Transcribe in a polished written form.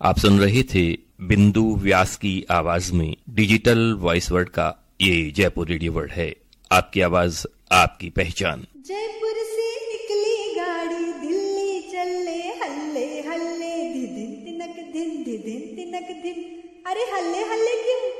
आप सुन रहे थे बिंदु व्यास की आवाज में डिजिटल वॉइस वर्ड का ये जयपुर रेडियो वर्ड है। आपकी आवाज, आपकी पहचान। जयपुर से निकली गाड़ी दिल्ली चले हल्ले हल्ले धिदिन तिनक धिन धिदिन तिनक धिन। अरे हल्ले हल्ले क्यों?